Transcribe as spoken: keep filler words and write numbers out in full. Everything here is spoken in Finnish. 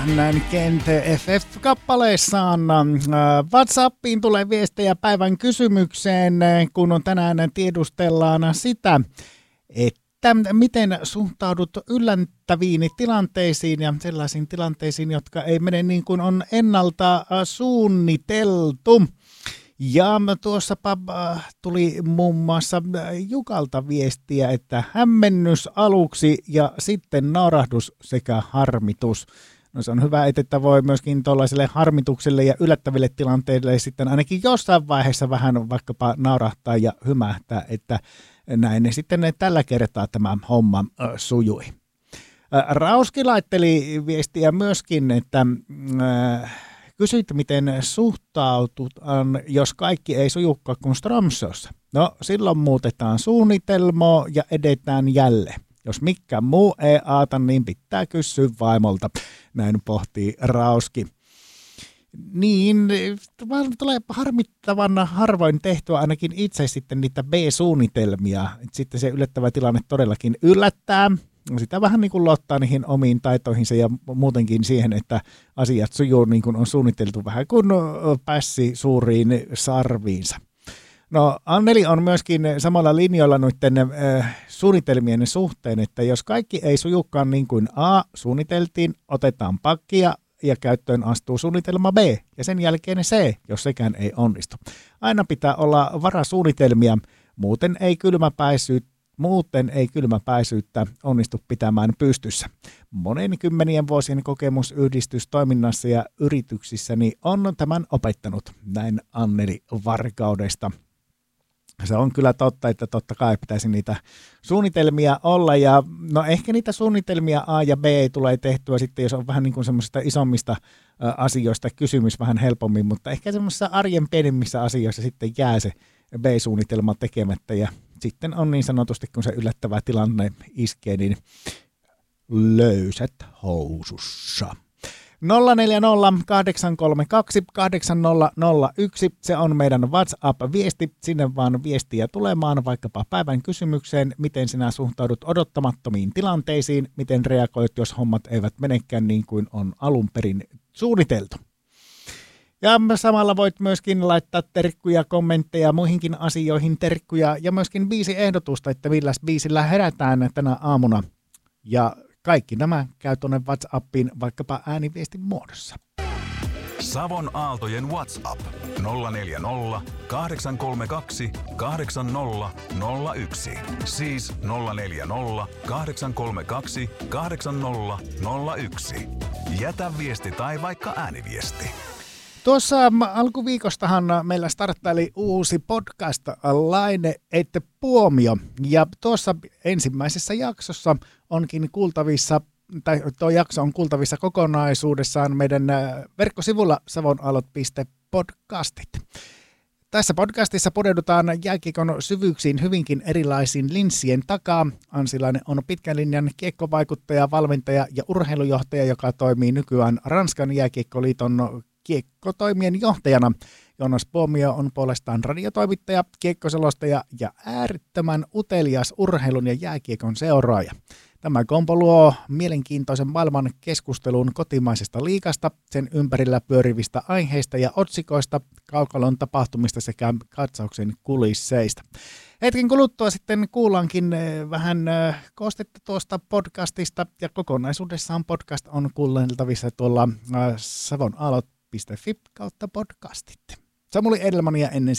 Näin Kente F F-kappaleessaan WhatsAppiin tulee viestejä päivän kysymykseen, kun on tänään tiedustellaan sitä, että miten suhtaudut yllättäviin tilanteisiin ja sellaisiin tilanteisiin, jotka ei mene niin kuin on ennalta suunniteltu. Ja tuossapa tuli muun muassa Jukalta viestiä, että hämmennys aluksi ja sitten naurahdus sekä harmitus. No se on hyvä, että voi myöskin tuollaiselle harmitukselle ja yllättäville tilanteille sitten ainakin jossain vaiheessa vähän vaikkapa naurahtaa ja hymähtää, että näin ne sitten tällä kertaa tämä homma äh, sujui. Äh, Rauski laitteli viestiä myöskin, että äh, kysyit, miten suhtautut, jos kaikki ei sujukaan kuin Strömsössä. No silloin muutetaan suunnitelmaa ja edetään jälleen. Jos mikään muu ei aata, niin pitää kysyä vaimolta. Näin pohtii Rauski. Niin, tulee harmittavan harvoin tehtyä ainakin itse sitten niitä B-suunnitelmia. Sitten se yllättävä tilanne todellakin yllättää. Sitä vähän niin kuin luottaa niihin omiin taitoihinsa ja muutenkin siihen, että asiat sujuu niin kuin on suunniteltu vähän kuin pässi suuriin sarviinsa. No Anneli on myöskin samalla linjoilla noiden äh, suunnitelmien suhteen, että jos kaikki ei sujukaan niin kuin A suunniteltiin, otetaan pakkia ja käyttöön astuu suunnitelma B ja sen jälkeen C, jos sekään ei onnistu. Aina pitää olla varasuunnitelmia, muuten ei kylmäpäisyyttä, muuten ei kylmäpäisyyttä onnistu pitämään pystyssä. Monen kymmenien vuosien kokemus yhdistystoiminnassa ja yrityksissäni on tämän opettanut, näin Anneli Varkaudesta. Se on kyllä totta, että totta kai pitäisi niitä suunnitelmia olla ja no ehkä niitä suunnitelmia A ja B tulee tehtyä sitten, jos on vähän niin kuin semmoisista isommista asioista kysymys vähän helpommin, mutta ehkä semmoisissa arjen pienemmissä asioissa sitten jää se B-suunnitelma tekemättä ja sitten on niin sanotusti, kun se yllättävä tilanne iskee, niin löysät housussa. nolla neljä nolla kahdeksan kolme kaksi kahdeksan nolla nolla yksi, se on meidän WhatsApp-viesti, sinne vaan viestiä tulemaan vaikkapa päivän kysymykseen, miten sinä suhtaudut odottamattomiin tilanteisiin, miten reagoit, jos hommat eivät menekään niin kuin on alun perin suunniteltu. Ja samalla voit myöskin laittaa terkkuja, kommentteja muihinkin asioihin terkkuja ja myöskin biisiehdotusta, että milläs biisillä herätään tänä aamuna. Ja kaikki nämä käy tuonne WhatsAppiin vaikkapa ääniviestin muodossa. Savon Aaltojen WhatsApp nolla neljä nolla kahdeksan kolme kaksi kahdeksan nolla nolla yksi. Siis nolla neljä nolla kahdeksan kolme kaksi kahdeksan nolla nolla yksi. Jätä viesti tai vaikka ääniviesti. Tuossa alkuviikostahan meillä starttaili uusi podcast Laine et Puomio ja tuossa ensimmäisessä jaksossa onkin kuultavissa, tai tuo jakso on kuultavissa kokonaisuudessaan meidän verkkosivulla savonaalot piste podcastit. Tässä podcastissa pureudutaan jääkiekon syvyyksiin hyvinkin erilaisiin linssien takaa. Ansilainen on pitkän linjan kiekkovaikuttaja, valmentaja ja urheilujohtaja, joka toimii nykyään Ranskan jääkiekkoliiton kiekkotoimien johtajana. Joonas Puomio on puolestaan radiotoimittaja, kiekkoselostaja ja äärettömän utelias urheilun ja jääkiekon seuraaja. Tämä kompo luo mielenkiintoisen maailman keskustelun kotimaisesta liigasta, sen ympärillä pyörivistä aiheista ja otsikoista, kaukalon tapahtumista sekä katsauksen kulisseista. Hetken kuluttua sitten kuullaankin vähän koostetta tuosta podcastista ja kokonaisuudessaan podcast on kuunneltavissa tuolla savonaalot piste fi kautta podcastit. Samuli Edelman ja ennen